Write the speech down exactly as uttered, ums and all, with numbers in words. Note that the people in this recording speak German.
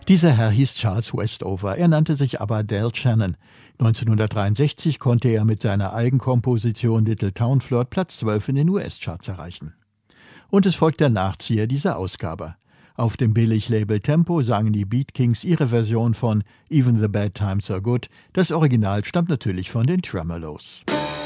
Dieser Herr hieß Charles Westover, er nannte sich aber Del Shannon. neunzehnhundertdreiundsechzig konnte er mit seiner Eigenkomposition Little Town Flirt Platz zwölf in den U S-Charts erreichen. Und es folgt der Nachzieher dieser Ausgabe. Auf dem Billiglabel Tempo sangen die Beat Kings ihre Version von Even the Bad Times Are Good. Das Original stammt natürlich von den Tremeloes.